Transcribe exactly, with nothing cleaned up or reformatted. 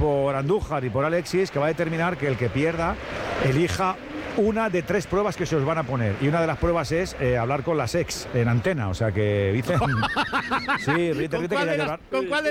por Andújar y por Alexis, que va a determinar que el que pierda elija una de tres pruebas que se os van a poner. Y una de las pruebas es eh, hablar con las ex en antena. O sea que dicen... Sí, ríete, ríete, que ya llevar... ¿Con cuál de